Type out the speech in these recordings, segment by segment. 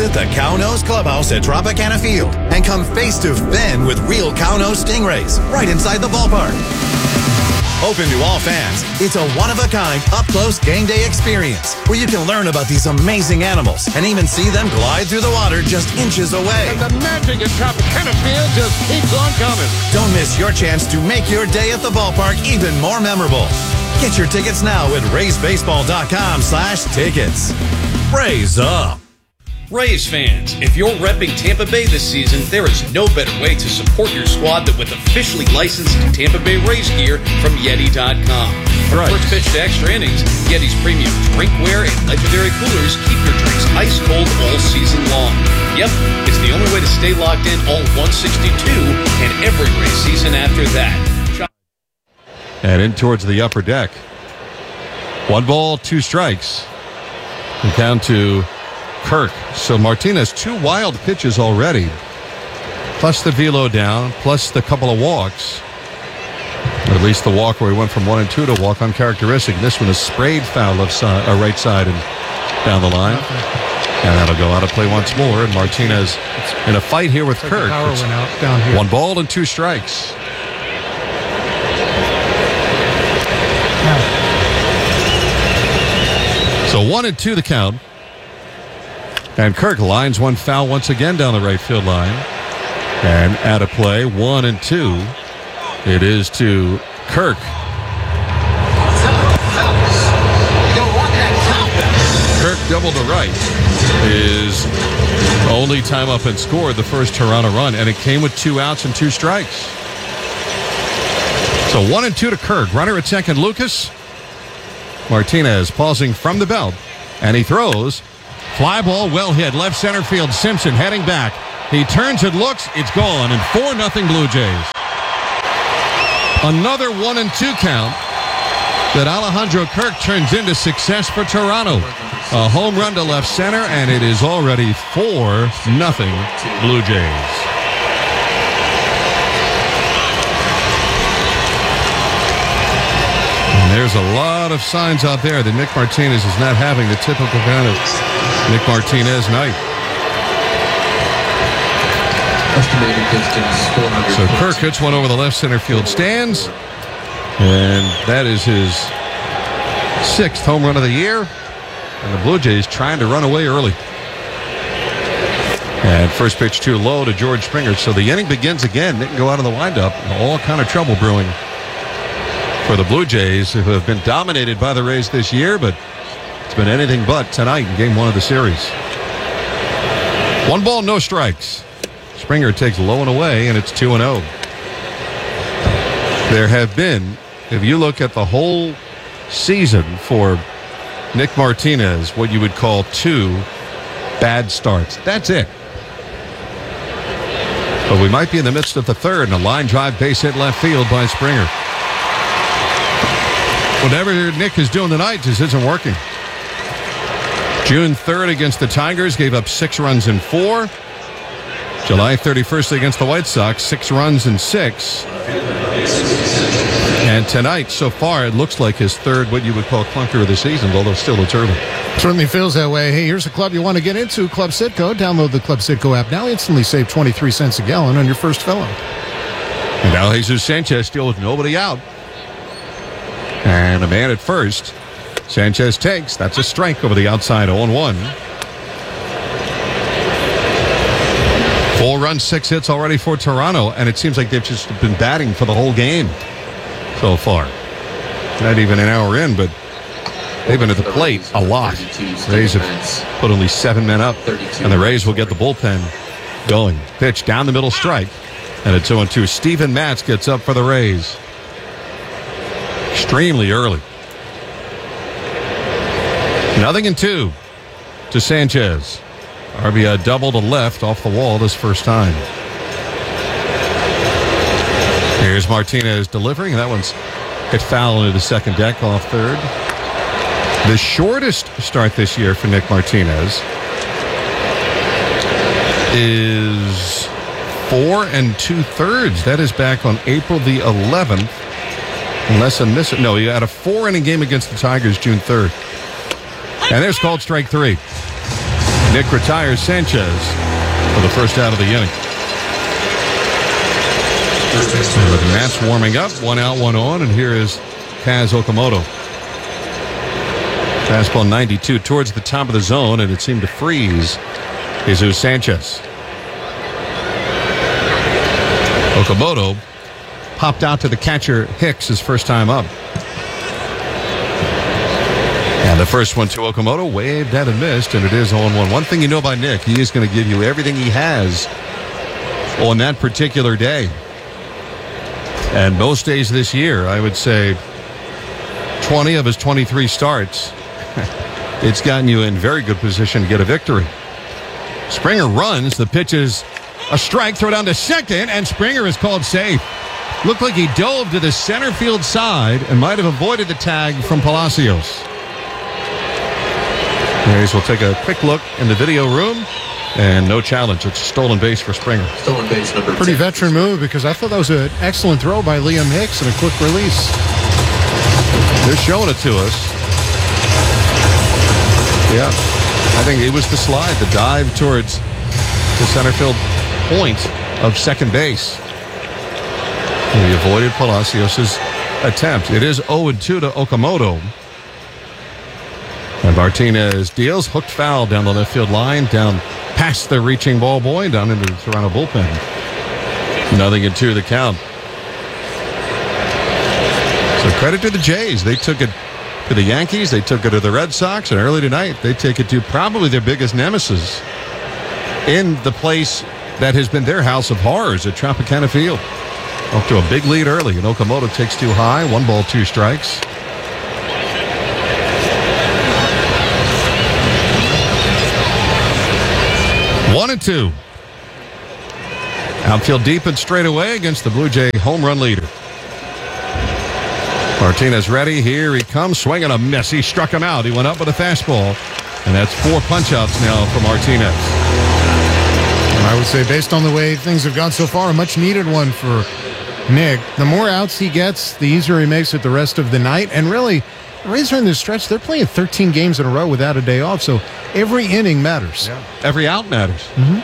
Visit the Cownose Clubhouse at Tropicana Field and come face to fin with real Cownose stingrays right inside the ballpark. Open to all fans, it's a one-of-a-kind, up-close game day experience where you can learn about these amazing animals and even see them glide through the water just inches away. And the magic at Tropicana Field just keeps on coming. Don't miss your chance to make your day at the ballpark even more memorable. Get your tickets now at RaysBaseball.com/tickets. Raise up. Rays fans, if you're repping Tampa Bay this season, there is no better way to support your squad than with officially licensed Tampa Bay Rays gear from Yeti.com. From first pitch to extra innings, Yeti's premium drinkware and legendary coolers keep your drinks ice cold all season long. Yep, it's the only way to stay locked in all 162 and every Rays season after that. And in towards the upper deck. 1 ball, 2 strikes. And down to Kirk. So Martinez, 2 wild pitches already. Plus the velo down, plus the couple of walks. Or at least the walk where he went from 1 and 2 to walk uncharacteristic. This one is sprayed foul left side, right side and down the line. And that'll go out of play once more. And Martinez in a fight here with Kirk. Power went out down here. 1 ball and 2 strikes. So 1 and 2 the count. And Kirk lines one foul once again down the right field line. And out of play, 1 and 2. It is to Kirk. Kirk double to right. His only time up and scored the first Toronto run, and it came with 2 outs and 2 strikes. So 1 and 2 to Kirk. Runner at second, Lucas. Martinez pausing from the belt, and he throws. Fly ball, well hit, left center field. Simpson heading back. He turns and looks. It's gone, and 4-0 Blue Jays. Another 1 and 2 count that Alejandro Kirk turns into success for Toronto. A home run to left center, and it is already 4-0 Blue Jays. There's a lot of signs out there that Nick Martinez is not having the typical kind of Nick Martinez night. Estimated distance 400. So Kirk hits one over the left center field stands, and that is his 6th home run of the year. And the Blue Jays trying to run away early. And first pitch too low to George Springer. So the inning begins again. They can go out of the windup. All kind of trouble brewing for the Blue Jays, who have been dominated by the Rays this year, but it's been anything but tonight in game 1 of the series. 1 ball, no strikes. Springer takes low and away, and it's 2-0. There have been, if you look at the whole season for Nick Martinez, what you would call 2 bad starts. That's it. But we might be in the midst of the 3rd, and a line drive base hit left field by Springer. Whatever Nick is doing tonight just isn't working. June 3rd against the Tigers, gave up 6 runs in 4. July 31st against the White Sox, 6 runs in 6. And tonight, so far, it looks like his 3rd, what you would call clunker of the season, although still it's early. Certainly feels that way. Hey, here's a club you want to get into, Club Citgo. Download the Club Citgo app now. Instantly save 23 cents a gallon on your first fill-up. And now Jesus Sanchez still with nobody out. And a man at first. Sanchez takes. That's a strike over the outside, 0-1. 4 runs, 6 hits already for Toronto, and it seems like they've just been batting for the whole game so far. Not even an hour in, but they've been at the plate a lot. Rays have put only 7 men up, and the Rays will get the bullpen going. Pitch down the middle, strike, and a 2-2. Steven Matz gets up for the Rays. Extremely early. 0-2 to Sanchez. RBI double to left off the wall this first time. Here's Martinez delivering. That one's hit foul into the second deck off third. The shortest start this year for Nick Martinez is 4 2/3. That is back on April the 11th. Unless I'm missing. No, he had a 4-inning game against the Tigers June 3rd. And there's called strike 3. Nick retires Sanchez for the first out of the inning. With Matt's warming up, 1 out, 1 on, and here is Kaz Okamoto. Fastball 92 towards the top of the zone, and it seemed to freeze Jesus Sanchez. Okamoto popped out to the catcher Hicks his first time up. And the first one to Okamoto, waved at and missed, and it is 0-1. One thing you know about Nick, he is going to give you everything he has on that particular day. And most days this year, I would say 20 of his 23 starts, it's gotten you in very good position to get a victory. Springer runs. The pitch is a strike. Throw down to second, and Springer is called safe. Looked like he dove to the center field side and might have avoided the tag from Palacios. Anyways, we'll take a quick look in the video room, and no challenge. It's a stolen base for Springer. Stolen base number 10. Pretty veteran move, because I thought that was an excellent throw by Liam Hicks and a quick release. They're showing it to us. Yeah, I think it was the slide, the dive towards the center field point of second base. And he avoided Palacios' attempt. It is 0-2 to Okamoto. And Martinez deals, hooked foul down the left field line, down past the reaching ball boy, down into the Toronto bullpen. 0-2 the count. So credit to the Jays. They took it to the Yankees, they took it to the Red Sox, and early tonight they take it to probably their biggest nemesis in the place that has been their house of horrors at Tropicana Field. Off to a big lead early, and Okamoto takes 2 high, 1 ball, 2 strikes. One and 2. Outfield deep and straight away against the Blue Jay home run leader. Martinez ready. Here he comes. Swinging a miss. He struck him out. He went up with a fastball. And that's 4 punch-outs now for Martinez. And I would say, based on the way things have gone so far, a much-needed one for Nick. The more outs he gets, the easier he makes it the rest of the night. And really, the Rays are in this stretch. They're playing 13 games in a row without a day off. So every inning matters. Yeah. Every out matters.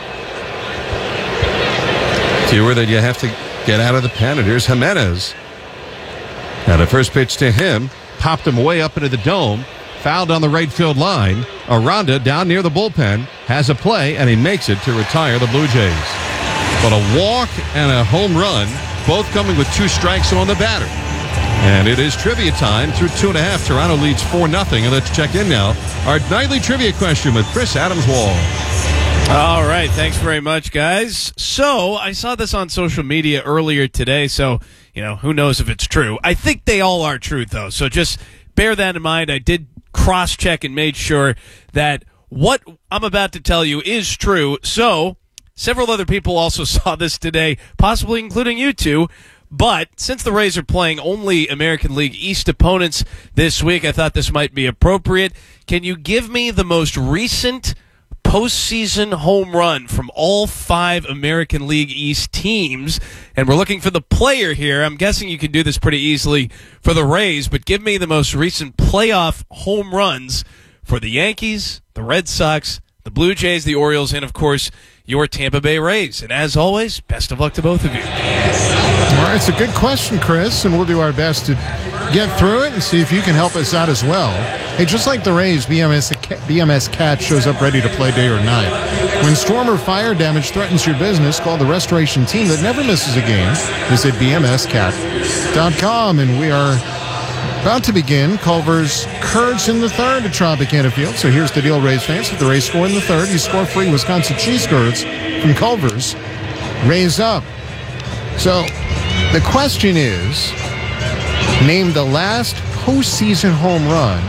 Fewer that you have to get out of the pen. And here's Jimenez. Now the first pitch to him, popped him way up into the dome, fouled on the right field line. Aranda down near the bullpen has a play, and he makes it to retire the Blue Jays. But a walk and a home run, both coming with 2 strikes on the batter. And it is trivia time through 2.5. Toronto leads 4-0. And let's check in now. Our nightly trivia question with Chris Adams-Wall. All right. Thanks very much, guys. So I saw this on social media earlier today. So, who knows if it's true. I think they all are true, though. So just bear that in mind. I did cross-check and made sure that what I'm about to tell you is true. So several other people also saw this today, possibly including you two. But since the Rays are playing only American League East opponents this week, I thought this might be appropriate. Can you give me the most recent postseason home run from all 5 American League East teams? And we're looking for the player here. I'm guessing you can do this pretty easily for the Rays, but give me the most recent playoff home runs for the Yankees, the Red Sox, the Blue Jays, the Orioles, and, of course, your Tampa Bay Rays. And as always, best of luck to both of you. All right, it's a good question, Chris, and we'll do our best to get through it and see if you can help us out as well. Hey, just like the Rays, BMS Cat shows up ready to play day or night. When storm or fire damage threatens your business, call the restoration team that never misses a game. Visit bmscat.com, and we are about to begin Culver's Curds in the third at Tropicana Field. So here's the deal, Rays fans. If the Rays score in the third, you score free Wisconsin cheese curds from Culver's. Rays up. So the question is, name the last postseason home run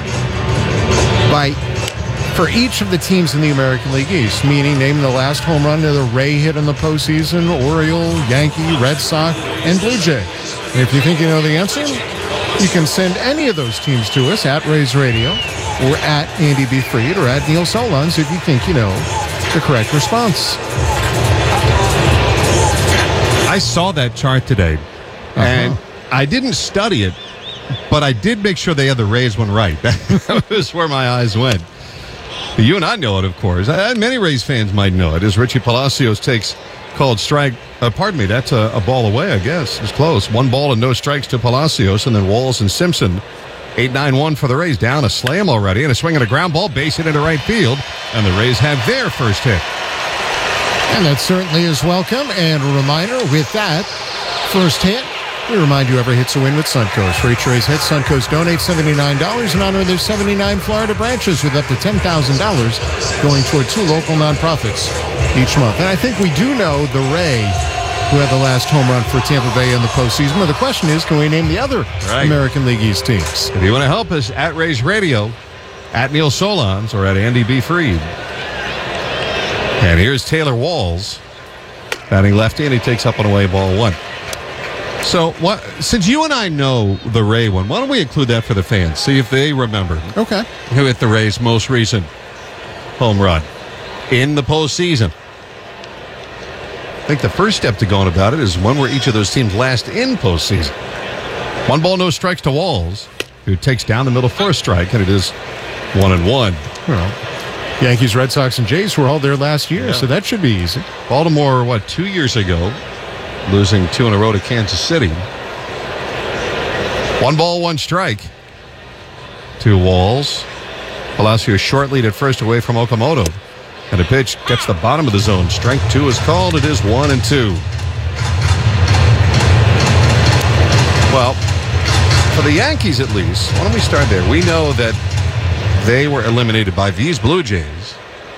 for each of the teams in the American League East, meaning name the last home run that the Ray hit in the postseason, Oriole, Yankee, Red Sox, and Blue Jay. And if you think you know the answer, you can send any of those teams to us at Rays Radio or at Andy B. Freed or at Neil Solons if you think you know the correct response. I saw that chart today, and I didn't study it, but I did make sure they had the Rays one right. That was where my eyes went. You and I know it, of course. Many Rays fans might know it, as Richie Palacios takes called strike. Pardon me, that's a ball away, I guess. It's close. 1 ball and no strikes to Palacios, and then Walls and Simpson. 8-9-1 for the Rays. Down a slam already, and a swing and a ground ball, base hit into right field, and the Rays have their first hit. And that certainly is welcome. And a reminder, with that first hit, we remind you every hit's a win with Suncoast. For each Rays hit, Suncoast donates $79 in honor of their 79 Florida branches, with up to $10,000 going toward 2 local nonprofits each month. And I think we do know the Ray who had the last home run for Tampa Bay in the postseason. But the question is, can we name the other American League East teams? If you want to help us, at Rays Radio, at Neil Solondz, or at Andy B. Freed. And here's Taylor Walls, batting lefty, and he takes up an away ball 1. So, since you and I know the Ray one, why don't we include that for the fans? See if they remember. Okay. Who hit the Rays' most recent home run in the postseason. I think the first step to going about it is when were each of those teams last in postseason. 1 ball, no strikes to Walls, who takes down the middle for a strike, and it is 1-1. Well, Yankees, Red Sox, and Jays were all there last year, so that should be easy. Baltimore, 2 years ago, losing 2 in a row to Kansas City. 1 ball, 1 strike to Walls. Palacios short lead at first away from Okamoto. And a pitch gets the bottom of the zone. Strike 2 is called. It is 1-2. Well, for the Yankees at least, why don't we start there? We know that they were eliminated by these Blue Jays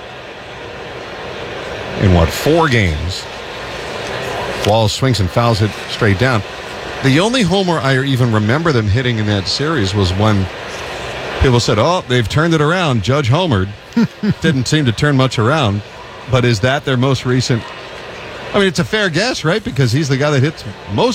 in 4 games. Walls swings and fouls it straight down. The only homer I even remember them hitting in that series was when people said, oh, they've turned it around. Judge homered. Didn't seem to turn much around. But is that their most recent? I mean, it's a fair guess, right? Because he's the guy that hits most